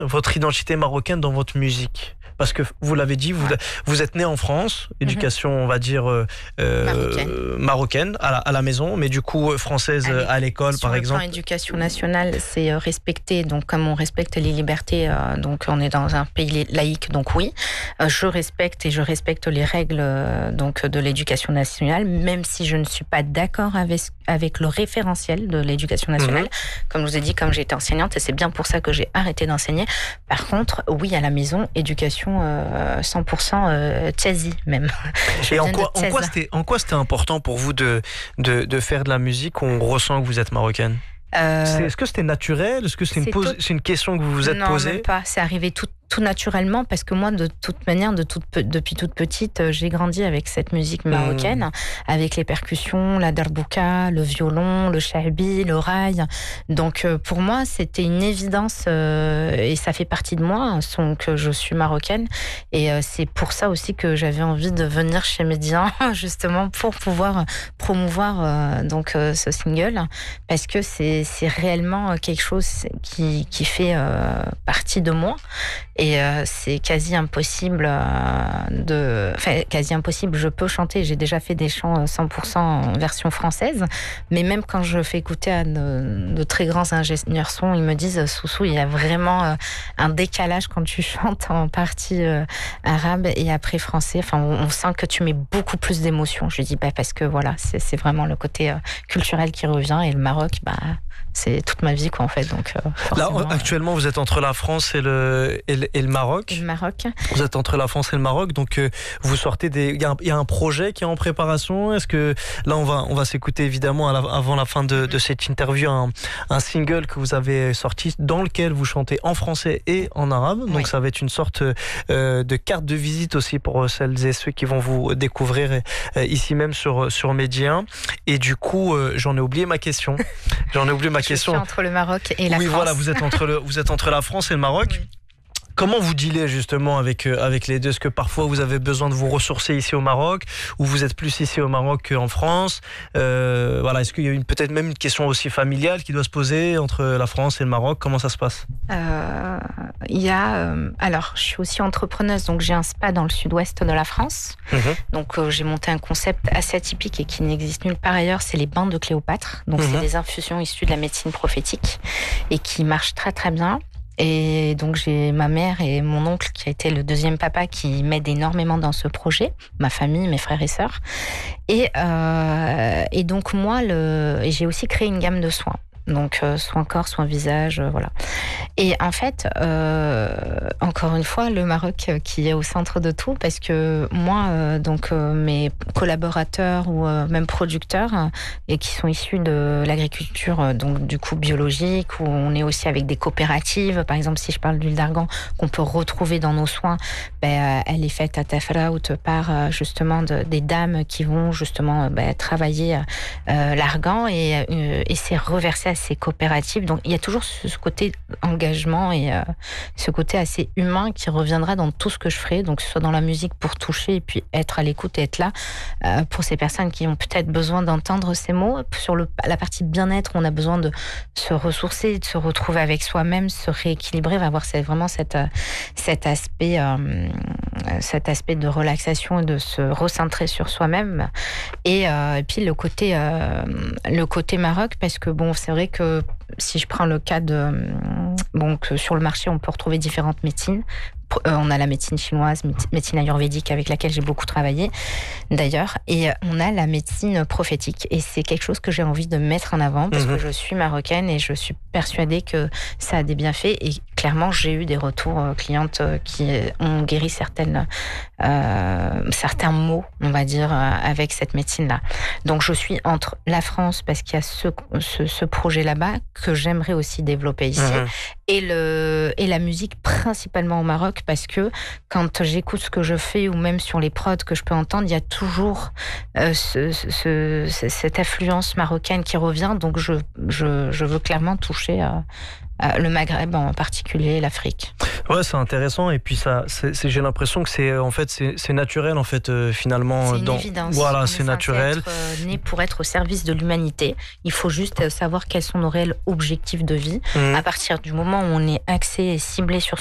votre identité marocaine dans votre musique? Parce que vous l'avez dit, vous êtes né en France, éducation, on va dire, marocaine à la maison, mais du coup française à l'école, par exemple. Sur le plan éducation nationale, c'est respecter, donc comme on respecte les libertés, donc on est dans un pays laïque, donc oui, je respecte les règles donc de l'éducation nationale, même si je ne suis pas d'accord avec le référentiel de l'éducation nationale. Comme je vous ai dit, comme j'ai été enseignante, et c'est bien pour ça que j'ai arrêté d'enseigner. Par contre, oui, à la maison, éducation 100% Tchazi même. Et en quoi c'était important pour vous de faire de la musique où on ressent que vous êtes marocaine? Est-ce que c'était naturel? Est-ce que c'est une question que vous vous êtes posée? Non, même pas. C'est arrivé tout naturellement, parce que moi, de toute manière, depuis toute petite, j'ai grandi avec cette musique marocaine, avec les percussions, la darbouka, le violon, le shabi, le raï. Donc, pour moi, c'était une évidence, et ça fait partie de moi, que je suis marocaine. Et c'est pour ça aussi que j'avais envie de venir chez Médian, justement, pour pouvoir promouvoir ce single, parce que c'est réellement quelque chose qui fait partie de moi. Et c'est quasi impossible quasi impossible. Je peux chanter, j'ai déjà fait des chants 100% en version française, mais même quand je fais écouter à de très grands ingénieurs son, ils me disent, Soussou, il y a vraiment un décalage quand tu chantes en partie arabe et après français. Enfin, on sent que tu mets beaucoup plus d'émotion. Je dis, parce que voilà, c'est vraiment le côté culturel qui revient, et le Maroc, c'est toute ma vie, quoi, en fait. Donc, là, actuellement, vous êtes entre la France et le Maroc. Le Maroc. Vous êtes entre la France et le Maroc, donc vous sortez il y a un projet qui est en préparation. Est-ce que là, on va s'écouter évidemment avant la fin de cette interview un single que vous avez sorti dans lequel vous chantez en français et en arabe. Donc ça va être une sorte de carte de visite aussi pour celles et ceux qui vont vous découvrir ici même sur Médien. Et du coup, j'en ai oublié ma question. Je suis entre le Maroc et la France. Oui, voilà, vous êtes entre la France et le Maroc. Oui. Comment vous dealez justement avec les deux? Est-ce que parfois vous avez besoin de vous ressourcer ici au Maroc, ou vous êtes plus ici au Maroc qu'en France? Est-ce qu'il y a peut-être même une question aussi familiale qui doit se poser entre la France et le Maroc? Comment ça se passe? Alors, je suis aussi entrepreneuse, donc j'ai un spa dans le sud-ouest de la France. Donc j'ai monté un concept assez atypique et qui n'existe nulle part ailleurs, c'est les bains de Cléopâtre. Donc c'est des infusions issues de la médecine prophétique et qui marchent très très bien. Et donc j'ai ma mère et mon oncle qui a été le deuxième papa qui m'aide énormément dans ce projet, ma famille, mes frères et sœurs. Et donc moi, j'ai aussi créé une gamme de soins. Donc soins corps, soins visage, voilà. Et en fait, encore une fois, le Maroc qui est au centre de tout, parce que moi, mes collaborateurs ou même producteurs, et qui sont issus de l'agriculture, donc du coup biologique, où on est aussi avec des coopératives. Par exemple, si je parle d'huile d'argan qu'on peut retrouver dans nos soins, elle est faite à Tafraout par justement des dames qui vont justement travailler l'argan et c'est reversé à ces coopératives. Donc il y a toujours ce côté engagement et ce côté assez humain qui reviendra dans tout ce que je ferai, donc que ce soit dans la musique pour toucher et puis être à l'écoute et être là pour ces personnes qui ont peut-être besoin d'entendre ces mots. Sur la partie bien-être, on a besoin de se ressourcer, de se retrouver avec soi-même, se rééquilibrer, va avoir vraiment cet aspect de relaxation et de se recentrer sur soi-même. Et puis le côté Maroc, parce que c'est vrai que si je prends le cas que sur le marché on peut retrouver différentes médecines. On a la médecine chinoise, médecine ayurvédique avec laquelle j'ai beaucoup travaillé d'ailleurs, et on a la médecine prophétique, et c'est quelque chose que j'ai envie de mettre en avant parce que je suis marocaine et je suis persuadée que ça a des bienfaits, et clairement j'ai eu des retours clientes qui ont guéri certains maux, on va dire, avec cette médecine-là. Donc je suis entre la France parce qu'il y a ce projet là-bas que j'aimerais aussi développer ici, et la musique principalement au Maroc, parce que quand j'écoute ce que je fais ou même sur les prods que je peux entendre, il y a toujours cette influence marocaine qui revient. Donc je veux clairement toucher le Maghreb en particulier, l'Afrique. Ouais, c'est intéressant et puis j'ai l'impression que c'est naturel en fait finalement. C'est une évidence. Voilà, c'est naturel. Être né pour être au service de l'humanité. Il faut juste savoir quels sont nos réels objectifs de vie. À partir du moment où on est axé et ciblé sur